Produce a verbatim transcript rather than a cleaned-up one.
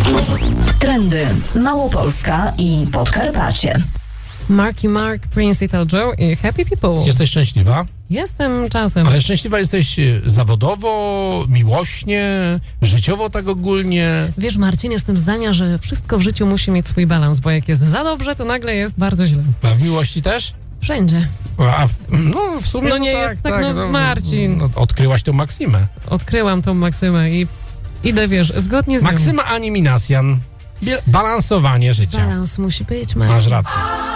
Trendy Małopolska i Podkarpacie. Marky Mark, Prince Little Joe i Happy People. Jesteś szczęśliwa? Jestem czasem. Ale szczęśliwa jesteś zawodowo, miłośnie, życiowo tak ogólnie? Wiesz, Marcin, jestem zdania, że wszystko w życiu musi mieć swój balans, bo jak jest za dobrze, to nagle jest bardzo źle. A w miłości też? Wszędzie. A w, no w sumie No nie no jest tak, tak, tak, no, Marcin. No, odkryłaś tą maksymę. Odkryłam tą maksymę i idę, wiesz, zgodnie z nią. Maksyma Ani Minasjan. Balansowanie życia. Balans musi być, Marcin. Masz rację.